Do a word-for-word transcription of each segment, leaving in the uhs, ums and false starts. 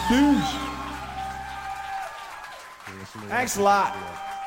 Dudes. Thanks a lot.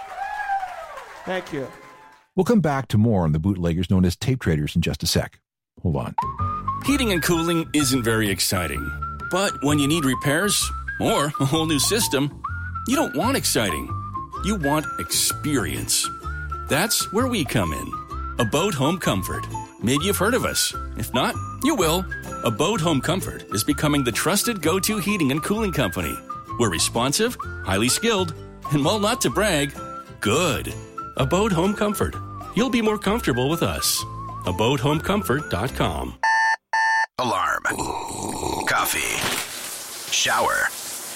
Thank you. We'll come back to more on the bootleggers known as tape traders in just a sec. Hold on. Heating and cooling isn't very exciting. But when you need repairs or a whole new system, you don't want exciting. You want experience. That's where we come in. Abode Home Comfort. Maybe you've heard of us. If not, you will. Abode Home Comfort is becoming the trusted go-to heating and cooling company. We're responsive, highly skilled, and while not to brag, good. Abode Home Comfort. You'll be more comfortable with us. abode home comfort dot com. Alarm. Coffee. Shower.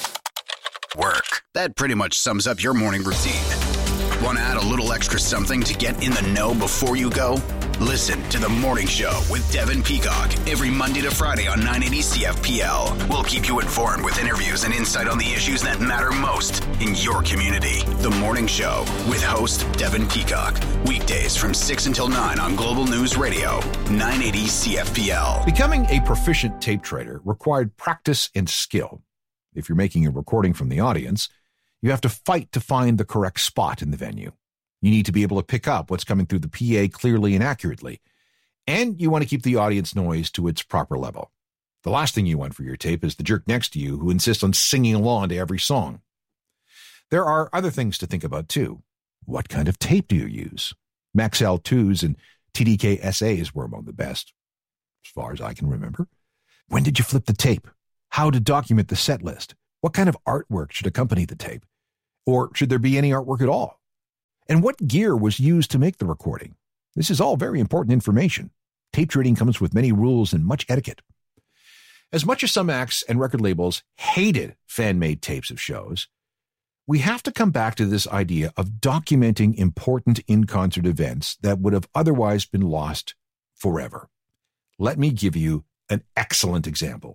Work. That pretty much sums up your morning routine. Want to add a little extra something to get in the know before you go? Listen to The Morning Show with Devin Peacock every Monday to Friday on nine eighty C F P L. We'll keep you informed with interviews and insight on the issues that matter most in your community. The Morning Show with host Devin Peacock. Weekdays from six until nine on Global News Radio, nine eighty C F P L. Becoming a proficient tape trader required practice and skill. If you're making a recording from the audience, you have to fight to find the correct spot in the venue. You need to be able to pick up what's coming through the P A clearly and accurately. And you want to keep the audience noise to its proper level. The last thing you want for your tape is the jerk next to you who insists on singing along to every song. There are other things to think about too. What kind of tape do you use? Max L twos and T D K S As were among the best, as far as I can remember. When did you flip the tape? How to document the set list? What kind of artwork should accompany the tape? Or should there be any artwork at all? And what gear was used to make the recording? This is all very important information. Tape trading comes with many rules and much etiquette. As much as some acts and record labels hated fan-made tapes of shows, we have to come back to this idea of documenting important in-concert events that would have otherwise been lost forever. Let me give you an excellent example.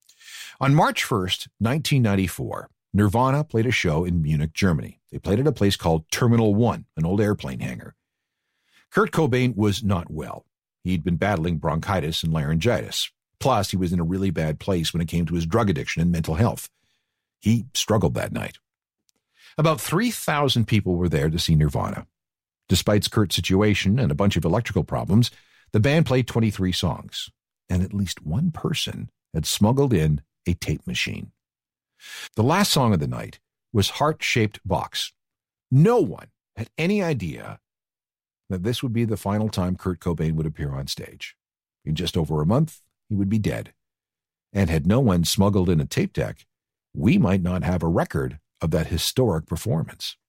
On March first, nineteen ninety-four, Nirvana played a show in Munich, Germany. They played at a place called Terminal One, an old airplane hangar. Kurt Cobain was not well. He'd been battling bronchitis and laryngitis. Plus, he was in a really bad place when it came to his drug addiction and mental health. He struggled that night. About three thousand people were there to see Nirvana. Despite Kurt's situation and a bunch of electrical problems, the band played twenty-three songs, and at least one person had smuggled in a tape machine. The last song of the night was Heart-Shaped Box. No one had any idea that this would be the final time Kurt Cobain would appear on stage. In just over a month, he would be dead. And had no one smuggled in a tape deck, we might not have a record of that historic performance.